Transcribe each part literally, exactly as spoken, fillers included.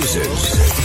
Roses.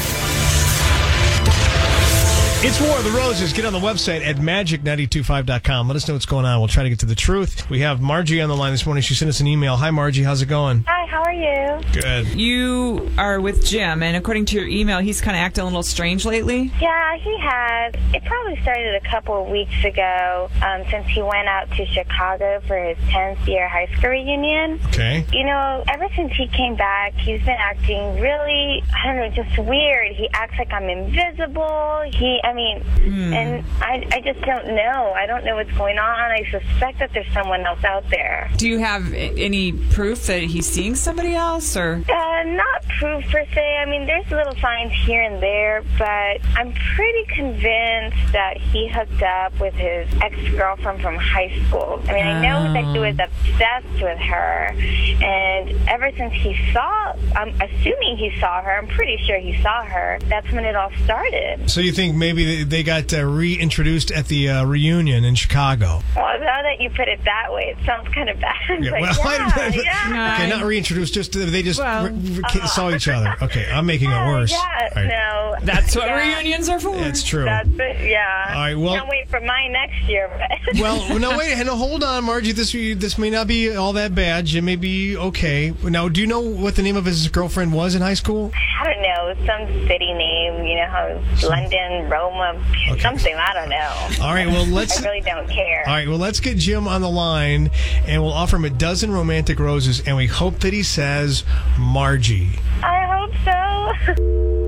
It's War of the Roses. Get on the website at magic nine two five dot com. Let us know what's going on. We'll try to get to the truth. We have Margie on the line this morning. She sent us an email. Hi, Margie. How's it going? Hi, how are you? Good. You are with Jim, and according to your email, he's kind of acting a little strange lately. Yeah, he has. It probably started a couple of weeks ago um, since he went out to Chicago for his tenth year high school reunion. Okay. You know, ever since he came back, he's been acting really, I don't know, just weird. He acts like I'm invisible. He, I mean, hmm. and I, I just don't know. I don't know what's going on. I suspect that there's someone else out there. Do you have any proof that he's seeing somebody else, or? Uh, not proof per se. I mean, there's little signs here and there, but I'm pretty convinced that he hooked up with his ex-girlfriend from high school. I mean, I know that he was obsessed with her, and ever since he saw, I'm assuming he saw her, I'm pretty sure he saw her, that's when it all started. So you think maybe they got uh, reintroduced at the uh, reunion in Chicago? Well, now that you put it that way, it sounds kind of bad. Yeah, but well, yeah, yeah. Okay, not reintroduced, just they just well, re- re- saw each other. Okay, I'm making it worse. Yeah, right. no. That's what yeah. reunions are for. That's true. That's it, yeah. All right, well. Can't wait for mine next year. But Well, no, wait, no, hold on, Margie. This this may not be all that bad. Jim may be okay. Now, do you know what the name of his girlfriend was in high school? I don't know, some city name, you know, how London, Roma, Okay. something, I don't know. All right, well, let's... I really don't care. All right, well, let's get Jim on the line, and we'll offer him a dozen romantic roses, and we hope that he says Margie. I hope so.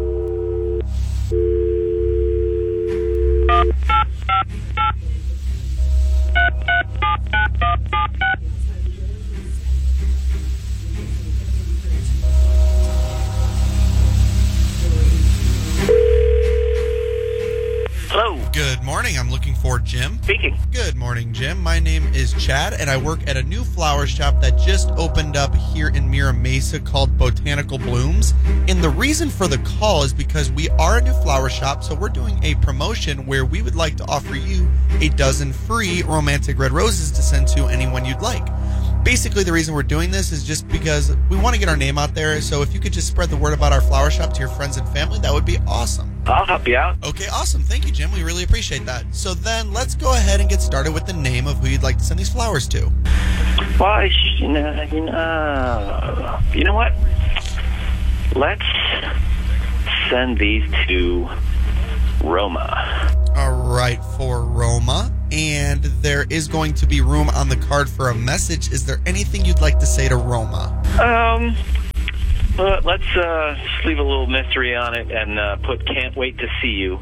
Hello. Good morning. I'm looking for Jim. Speaking. Good morning, Jim. My name is Chad, and I work at a new flower shop that just opened up here in Mira Mesa called Botanical Blooms. And the reason for the call is because we are a new flower shop, so we're doing a promotion where we would like to offer you a dozen free romantic red roses to send to anyone you'd like. Basically, the reason we're doing this is just because we want to get our name out there, so if you could just spread the word about our flower shop to your friends and family, that would be awesome. I'll help you out. Okay, awesome. Thank you, Jim. We really appreciate that. So then, let's go ahead and get started with the name of who you'd like to send these flowers to. Well, you know, you know, you know what? Let's send these to Roma. All right, for Roma. And there is going to be room on the card for a message. Is there anything you'd like to say to Roma? Um, well, let's uh, just leave a little mystery on it and uh, put "can't wait to see you,"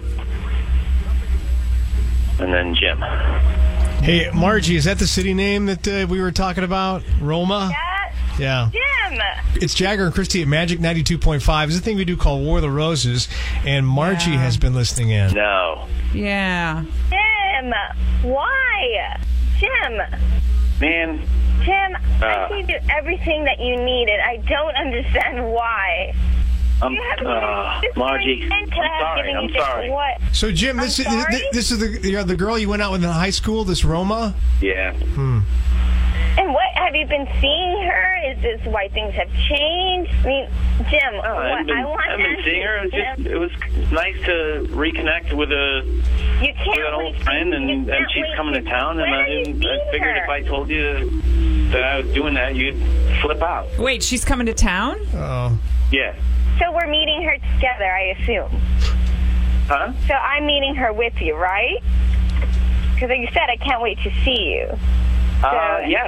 and then Jim. Hey, Margie, is that the city name that uh, we were talking about? Roma? Yeah. Yeah. Jim. It's Jagger and Christy at Magic ninety-two point five. It's a thing we do called War of the Roses, and Margie Yeah. has been listening in. No. Yeah. Jim. Why? Jim. Man. Jim, Uh, I gave you everything that you needed. I don't understand why. I'm, You have uh, this Margie, very I'm intent of sorry. giving I'm you this- sorry. What? So, Jim, this is I'm this, sorry? this is the you know, the girl you went out with in high school, this Roma? Yeah. Hmm. And what, have you been seeing her? Is this why things have changed? I mean, Jim, Oh, I what, haven't been, I want I haven't been answers, seeing her. It was, just, Jim. it was nice to reconnect with a You can't with an old wait- friend, and, you and can't she's wait coming to town, and when I, are you I seeing figured her? if I told you that I was doing that, you'd flip out. Wait, she's coming to town? Oh. Yeah. So we're meeting her together, I assume. Huh? So I'm meeting her with you, right? Because like you said, I can't wait to see you. Uh, So- yes.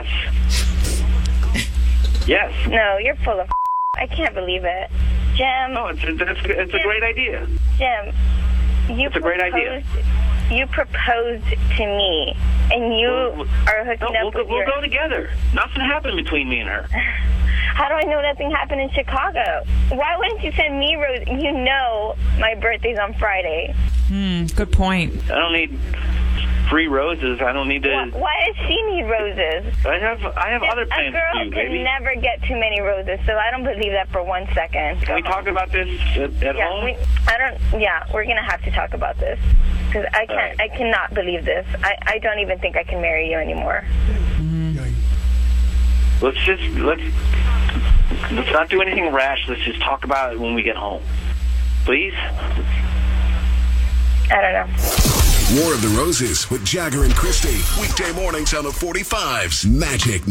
Yes. No, you're full of I can't believe it. Jim, No, it's, it's, it's a great idea. Jim, you It's a great idea. proposed- You proposed to me, and you We'll- are hooking No, up we'll, with we'll your... go together. Nothing happened between me and her. How do I know nothing happened in Chicago? Why wouldn't you send me rose? You know my birthday's on Friday. Hmm, good point. I don't need free roses. I don't need to. Why, why does she need roses? I have I have other A plans girl for you, can baby. never get too many roses, so I don't believe that for one second. Can we talk about this at, at Yeah, home? we, I don't. Yeah, we're gonna have to talk about this because I can't. Alright. I cannot believe this. I, I don't even think I can marry you anymore. Let's just let's let's not do anything rash. Let's just talk about it when we get home. Please? I don't know. War of the Roses with Jagger and Christy. Weekday mornings on the forty-fives. Magic